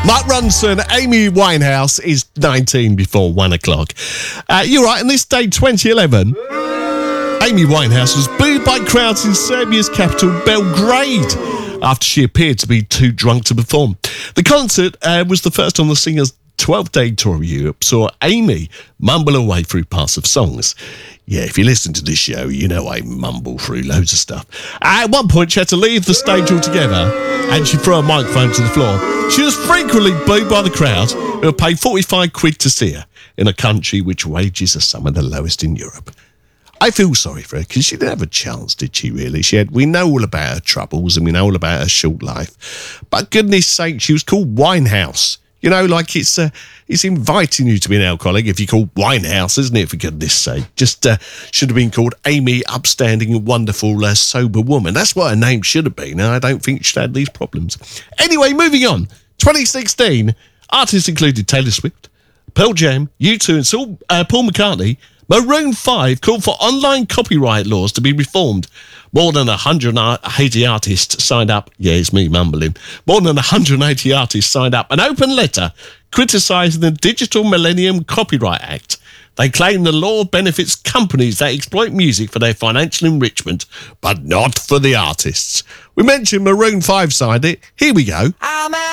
Mark Ronson, Amy Winehouse is 19 before 1 o'clock. You're right, on this day 2011, Amy Winehouse was booed by crowds in Serbia's capital, Belgrade, after she appeared to be too drunk to perform. The concert was the first on the singer's 12-day tour of Europe, saw Amy mumble her way through parts of songs. Yeah, if you listen to this show, you know I mumble through loads of stuff. At one point, she had to leave the stage altogether, and she threw a microphone to the floor. She was frequently booed by the crowd, who would pay 45 quid to see her, in a country which wages are some of the lowest in Europe. I feel sorry for her, because she didn't have a chance, did she, really? We know all about her troubles, and we know all about her short life. But goodness sake, she was called Winehouse. You know, like it's inviting you to be an alcoholic if you call Winehouse, isn't it, for goodness sake? Just should have been called Amy Upstanding, Wonderful, Sober Woman. That's what her name should have been. I don't think she'd had these problems. Anyway, moving on. 2016, artists included Taylor Swift, Pearl Jam, U2 and Paul McCartney. Maroon 5 called for online copyright laws to be reformed. More than 180 artists signed up. Yeah, it's me mumbling. More than 180 artists signed up an open letter criticising the Digital Millennium Copyright Act. They claim the law benefits companies that exploit music for their financial enrichment, but not for the artists. We mentioned Maroon 5 signed it. Here we go.